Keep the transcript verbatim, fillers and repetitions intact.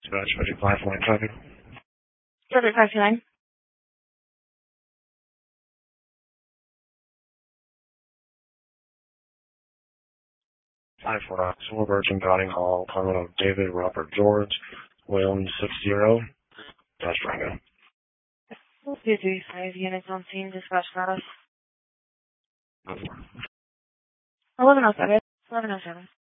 Dispatch fifty-five point traffic. Traffic five two nine. five four Silver Virgin Guiding Hall, Common of David Robert George, William six zero, Dash Triangle. two three five units on scene, dispatch status. eleven oh seven. eleven oh seven.